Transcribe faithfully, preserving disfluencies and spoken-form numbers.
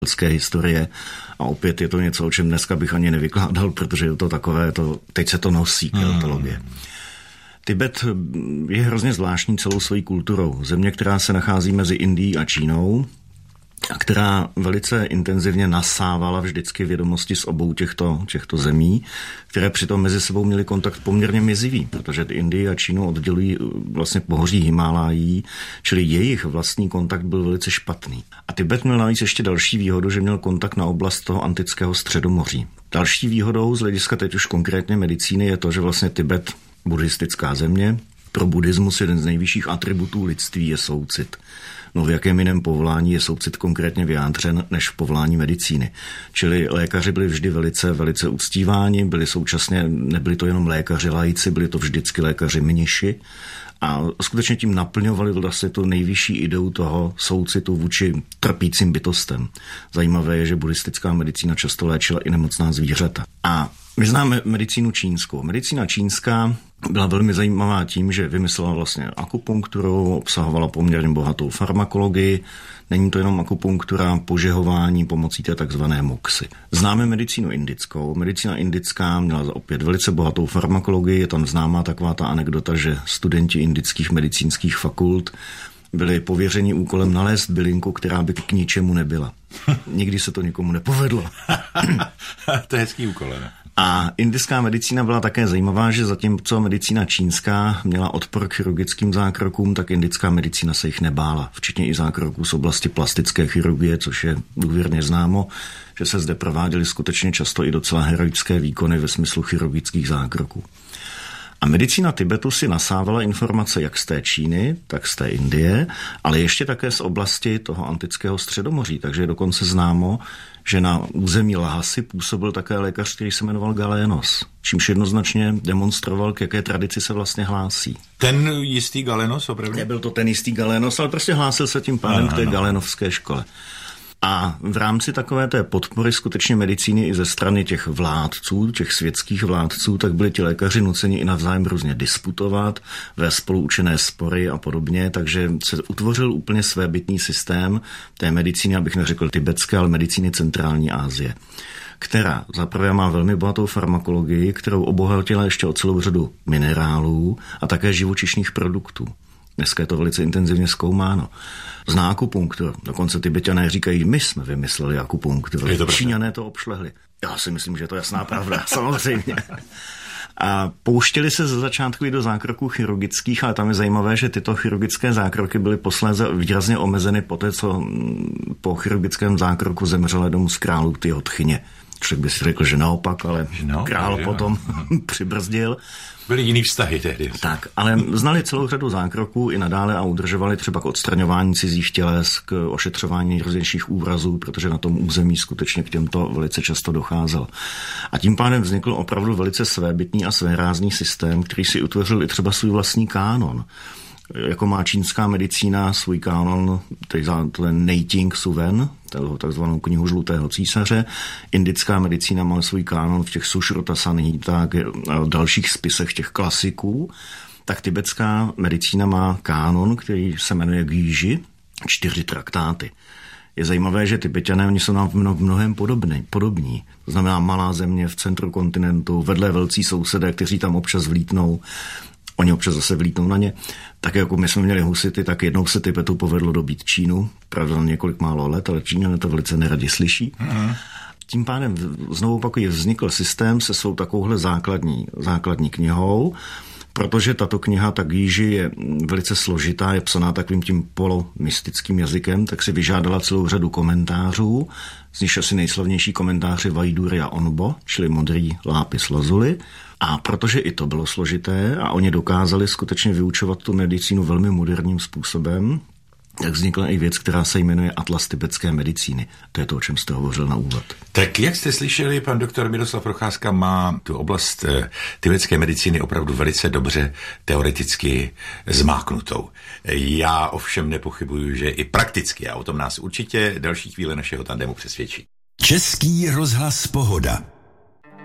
lidské historie a opět je to něco, o čem dneska bych ani nevykládal, protože je to takové, to, teď se to nosí keltologie. Hmm. Tibet je hrozně zvláštní celou svojí kulturou. Země, která se nachází mezi Indií a Čínou, a která velice intenzivně nasávala vždycky vědomosti z obou těchto, těchto zemí, které přitom mezi sebou měly kontakt poměrně mizivý, protože Indii a Čínu oddělují vlastně pohoří Himálají, čili jejich vlastní kontakt byl velice špatný. A Tibet měl navíc ještě další výhodu, že měl kontakt na oblast toho antického středomoří. Další výhodou z hlediska teď už konkrétně medicíny je to, že vlastně Tibet, buddhistická země, pro buddhismus jeden z nejvyšších atributů lidství je soucit. No v jakém jiném povolání je soucit konkrétně vyjádřen než v povolání medicíny. Čili lékaři byli vždy velice, velice uctíváni, byli současně, nebyli to jenom lékaři laici, byli to vždycky lékaři mniši a skutečně tím naplňovali vlastně tu nejvyšší ideu toho soucitu vůči trpícím bytostem. Zajímavé je, že buddhistická medicína často léčila i nemocná zvířata. A my známe medicínu čínskou. Medicína čínská byla velmi zajímavá tím, že vymyslela vlastně akupunkturu, obsahovala poměrně bohatou farmakologii. Není to jenom akupunktura, požehování pomocí té takzvané moksy. Známe medicínu indickou. Medicína indická měla opět velice bohatou farmakologii. Je tam známá taková ta anekdota, že studenti indických medicínských fakult byli pověřeni úkolem nalézt bylinku, která by k ničemu nebyla. Nikdy se to nikomu nepovedlo. To je hezký úkol, ne? A indická medicína byla také zajímavá, že zatímco medicína čínská měla odpor k chirurgickým zákrokům, tak indická medicína se jich nebála, včetně i zákroků z oblasti plastické chirurgie, což je důvěrně známo, že se zde prováděly skutečně často i docela heroické výkony ve smyslu chirurgických zákroků. A medicína Tibetu si nasávala informace jak z té Číny, tak z té Indie, ale ještě také z oblasti toho antického středomoří. Takže je dokonce známo, že na území Lhasy působil také lékař, který se jmenoval Galénos, čímž jednoznačně demonstroval, k jaké tradici se vlastně hlásí. Ten jistý Galénos opravdu? Nebyl to ten jistý Galénos, ale prostě hlásil se tím pádem k té no. galénovské škole. A v rámci takové té podpory skutečně medicíny i ze strany těch vládců, těch světských vládců, tak byli ti lékaři nuceni i navzájem různě disputovat, ve spoluučené spory a podobně, takže se utvořil úplně svébytný systém té medicíny, abych neřekl tibetské, ale medicíny centrální Asie, která zaprvé má velmi bohatou farmakologii, kterou obohatila ještě o celou řadu minerálů a také živočišných produktů. Dneska je to velice intenzivně zkoumáno. Zná akupunkturu. Dokonce Tibetané říkají, my jsme vymysleli akupunkturu. Číňané to obšlehli. Já si myslím, že je to jasná pravda, samozřejmě. A pouštěli se ze začátku i do zákroků chirurgických, ale tam je zajímavé, že tyto chirurgické zákroky byly posléze výrazně omezeny po té, co po chirurgickém zákroku zemřela domů z králu ty odchyně. Člověk by si řekl, že naopak, ale no, král je, potom přibrzdil. Byly jiný vztahy tehdy. Tak, ale znali celou řadu zákroků i nadále a udržovali třeba k odstraňování cizích těles, k ošetřování nejrůznějších úrazů, protože na tom území skutečně k těmto velice často docházelo. A tím pádem vznikl opravdu velice svébytný a svérázný systém, který si utvořil i třeba svůj vlastní kánon. Jako má čínská medicína svůj kánon, ten Nejting Suven, takzvanou knihu žlutého císaře. Indická medicína má svůj kánon v těch Sušruta Samhita a dalších spisech těch klasiků. Tak tibetská medicína má kánon, který se jmenuje Gíži, čtyři traktáty. Je zajímavé, že Tibetané, oni jsou nám v mnohem podobní, podobní. To znamená malá země v centru kontinentu, vedle velcí sousedé, kteří tam občas vlítnou. Oni občas zase vlítnou na ně. Tak jako my jsme měli husity, tak jednou se Tibetu povedlo dobít Čínu. Pravda na několik málo let, ale Číňané to velice neradi slyší. Mm-hmm. Tím pádem znovu opakuji, vznikl systém se svou takovouhle základní, základní knihou, protože tato kniha, ta Gíži, je velice složitá, je psaná takovým tím polomystickým jazykem, tak si vyžádala celou řadu komentářů, z nich asi nejslavnější komentáři Vajduria Onbo, čili modrý lápis lazuli. A protože i to bylo složité a oni dokázali skutečně vyučovat tu medicínu velmi moderním způsobem, tak vznikla i věc, která se jmenuje Atlas tibetské medicíny. To je to, o čem jste hovořil na úvod. Tak jak jste slyšeli, pan doktor Miroslav Procházka má tu oblast eh, tibetské medicíny opravdu velice dobře teoreticky zmáknutou. Já ovšem nepochybuju, že i prakticky, a o tom nás určitě další chvíle našeho tandemu přesvědčí. Český rozhlas Pohoda.